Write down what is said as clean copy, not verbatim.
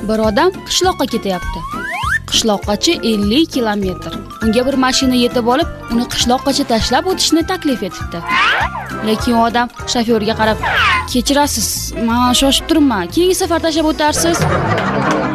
Bir odam qishloqqa ketyapti. Qishloqqacha 50 kilometr. Unga bir mashina yetib olib, uni qishloqqacha tashlab o'tishni taklif etibdi. Lekin odam shofyorga qarab, "Kechirasiz, men shoshib turibman. Keyingi safar tashlab o'tarsiz."